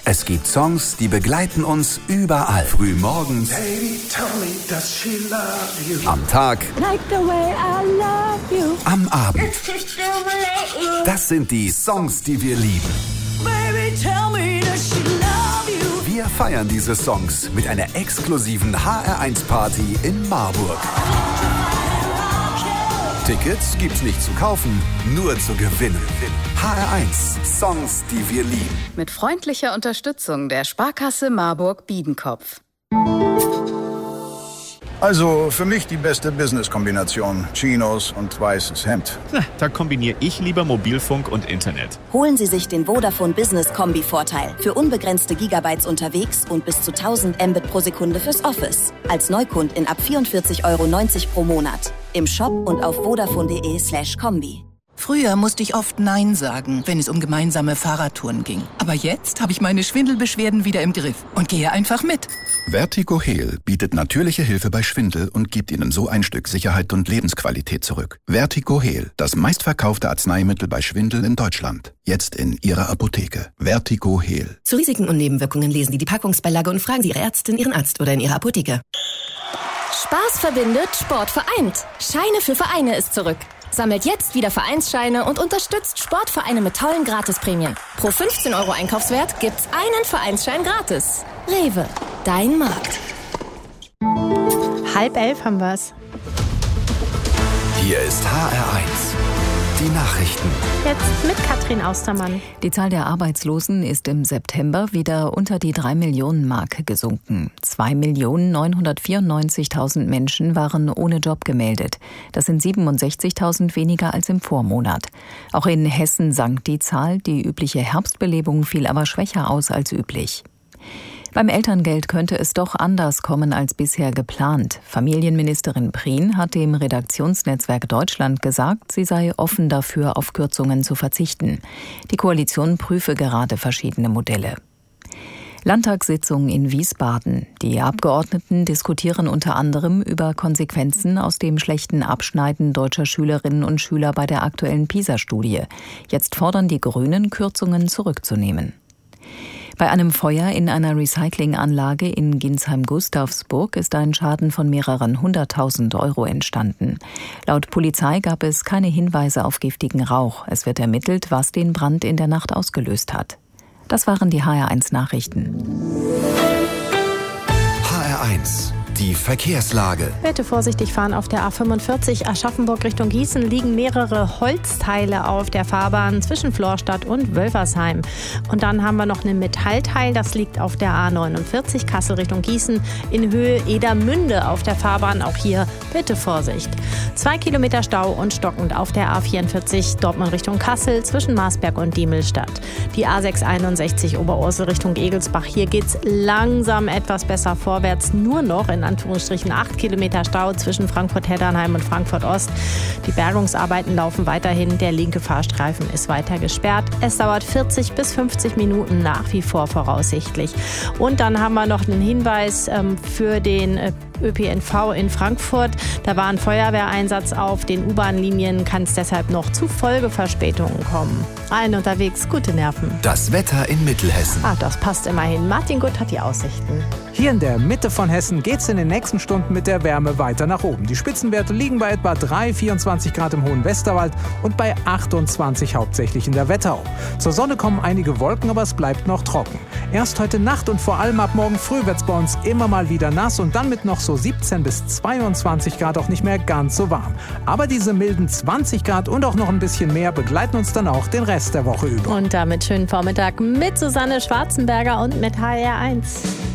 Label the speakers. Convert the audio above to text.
Speaker 1: Es gibt Songs, die begleiten uns überall. Frühmorgens,
Speaker 2: Baby, tell me, does she love you?
Speaker 1: am Tag,
Speaker 3: Like the way I love you.
Speaker 1: am Abend. Das sind die Songs, die wir lieben.
Speaker 3: Baby, tell me, does she love you?
Speaker 1: Wir feiern diese Songs mit einer exklusiven HR1-Party in Marburg. Tickets gibt's nicht zu kaufen, nur zu gewinnen. HR1, Songs, die wir lieben.
Speaker 4: Mit freundlicher Unterstützung der Sparkasse Marburg-Biedenkopf.
Speaker 5: Also für mich die beste Business-Kombination. Chinos und weißes Hemd.
Speaker 6: Da kombiniere ich lieber Mobilfunk und Internet.
Speaker 7: Holen Sie sich den Vodafone Business Kombi-Vorteil. Für unbegrenzte Gigabytes unterwegs und bis zu 1000 Mbit pro Sekunde fürs Office. Als Neukundin ab 44,90 € pro Monat. Im Shop und auf vodafone.de/kombi.
Speaker 8: Früher musste ich oft Nein sagen, wenn es um gemeinsame Fahrradtouren ging. Aber jetzt habe ich meine Schwindelbeschwerden wieder im Griff und gehe einfach mit.
Speaker 9: Vertigo Heal bietet natürliche Hilfe bei Schwindel und gibt Ihnen so ein Stück Sicherheit und Lebensqualität zurück. Vertigo Heal, das meistverkaufte Arzneimittel bei Schwindel in Deutschland. Jetzt in Ihrer Apotheke. Vertigo Heal.
Speaker 10: Zu Risiken und Nebenwirkungen lesen Sie die Packungsbeilage und fragen Sie Ihre Ärztin, Ihren Arzt oder in Ihrer Apotheke.
Speaker 11: Spaß verbindet, Sport vereint. Scheine für Vereine ist zurück. Sammelt jetzt wieder Vereinsscheine und unterstützt Sportvereine mit tollen Gratisprämien. Pro 15 € Einkaufswert gibt's einen Vereinsschein gratis. Rewe, dein Markt.
Speaker 12: 10:30 haben wir's.
Speaker 1: Hier ist HR1, die Nachrichten.
Speaker 12: Jetzt mit Katrin Austermann.
Speaker 13: Die Zahl der Arbeitslosen ist im September wieder unter die 3-Millionen-Marke gesunken. 2.994.000 Menschen waren ohne Job gemeldet. Das sind 67.000 weniger als im Vormonat. Auch in Hessen sank die Zahl. Die übliche Herbstbelebung fiel aber schwächer aus als üblich. Beim Elterngeld könnte es doch anders kommen als bisher geplant. Familienministerin Prien hat dem Redaktionsnetzwerk Deutschland gesagt, sie sei offen dafür, auf Kürzungen zu verzichten. Die Koalition prüfe gerade verschiedene Modelle. Landtagssitzung in Wiesbaden. Die Abgeordneten diskutieren unter anderem über Konsequenzen aus dem schlechten Abschneiden deutscher Schülerinnen und Schüler bei der aktuellen PISA-Studie. Jetzt fordern die Grünen, Kürzungen zurückzunehmen. Bei einem Feuer in einer Recyclinganlage in Ginsheim-Gustavsburg ist ein Schaden von mehreren 100.000 € entstanden. Laut Polizei gab es keine Hinweise auf giftigen Rauch. Es wird ermittelt, was den Brand in der Nacht ausgelöst hat. Das waren die HR1 Nachrichten.
Speaker 1: HR1, die Verkehrslage.
Speaker 12: Bitte vorsichtig fahren auf der A45 Aschaffenburg Richtung Gießen liegen mehrere Holzteile auf der Fahrbahn zwischen Florstadt und Wölfersheim. Und dann haben wir noch ein Metallteil, das liegt auf der A49 Kassel Richtung Gießen in Höhe Edermünde auf der Fahrbahn. Auch hier bitte Vorsicht. 2 Kilometer Stau und stockend auf der A44 Dortmund Richtung Kassel zwischen Marsberg und Diemelstadt. Die A661 Oberursel Richtung Egelsbach. Hier geht's langsam etwas besser vorwärts, nur noch in Anführungsstrichen 8 Kilometer Stau zwischen Frankfurt-Heddernheim und Frankfurt-Ost. Die Bergungsarbeiten laufen weiterhin. Der linke Fahrstreifen ist weiter gesperrt. Es dauert 40 bis 50 Minuten nach wie vor voraussichtlich. Und dann haben wir noch einen Hinweis für den ÖPNV in Frankfurt. Da war ein Feuerwehreinsatz auf den U-Bahn-Linien. Kann es deshalb noch zu Folgeverspätungen kommen. Allen unterwegs gute Nerven.
Speaker 1: Das Wetter in Mittelhessen.
Speaker 12: Das passt immerhin. Martin Gutt hat die Aussichten.
Speaker 14: Hier in der Mitte von Hessen geht es in den nächsten Stunden mit der Wärme weiter nach oben. Die Spitzenwerte liegen bei etwa 24 Grad im hohen Westerwald und bei 28 hauptsächlich in der Wetterau. Zur Sonne kommen einige Wolken, aber es bleibt noch trocken. Erst heute Nacht und vor allem ab morgen früh wird es bei uns immer mal wieder nass und dann mit noch so 17 bis 22 Grad auch nicht mehr ganz so warm. Aber diese milden 20 Grad und auch noch ein bisschen mehr begleiten uns dann auch den Rest der Woche über.
Speaker 12: Und damit schönen Vormittag mit Susanne Schwarzenberger und mit HR1.